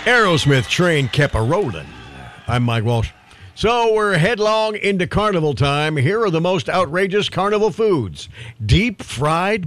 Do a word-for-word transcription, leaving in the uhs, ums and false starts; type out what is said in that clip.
Aerosmith train kept a rolling. I'm Mike Walsh. So we're headlong into carnival time. Here are the most outrageous carnival foods. Deep fried